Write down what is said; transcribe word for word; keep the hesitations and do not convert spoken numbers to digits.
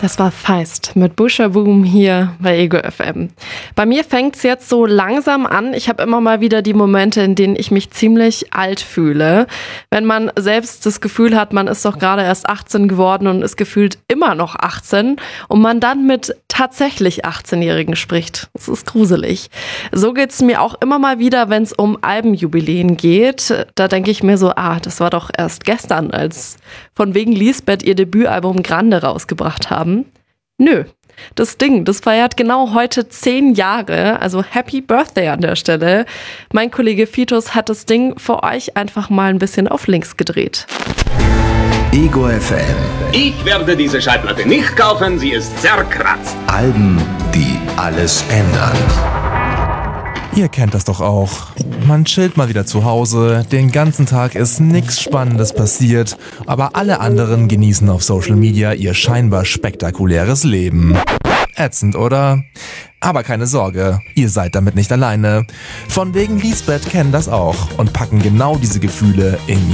Das war Feist mit Buscher Boom hier bei Ego F M. Bei mir fängt's jetzt so langsam an. Ich habe immer mal wieder die Momente, in denen ich mich ziemlich alt fühle. Wenn man selbst das Gefühl hat, man ist doch gerade erst achtzehn geworden und ist gefühlt immer noch achtzehn und man dann mit tatsächlich achtzehnjährigen spricht. Das ist gruselig. So geht's mir auch immer mal wieder, wenn es um Albenjubiläen geht. Da denke ich mir so, ah, das war doch erst gestern, als von wegen Lisbeth ihr Debütalbum Grande rausgebracht haben. Nö, das Ding, das feiert genau heute zehn Jahre, also Happy Birthday an der Stelle. Mein Kollege Fitus hat das Ding für euch einfach mal ein bisschen auf links gedreht. Ego F M. Ich werde diese Schallplatte nicht kaufen, sie ist zerkratzt. Alben, die alles ändern. Ihr kennt das doch auch. Man chillt mal wieder zu Hause, den ganzen Tag ist nichts Spannendes passiert, aber alle anderen genießen auf Social Media ihr scheinbar spektakuläres Leben. Ätzend, oder? Aber keine Sorge, ihr seid damit nicht alleine. Von wegen Lisbeth kennen das auch und packen genau diese Gefühle in